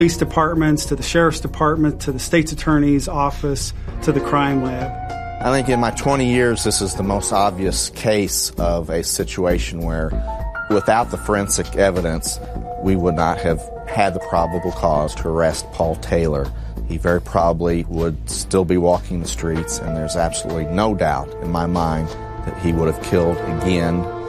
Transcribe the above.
police departments, to the sheriff's department, to the state's attorney's office, to the crime lab. I think in my 20 years, this is the most obvious case of a situation where without the forensic evidence, we would not have had the probable cause to arrest Paul Taylor. He very probably would still be walking the streets, and there's absolutely no doubt in my mind that he would have killed again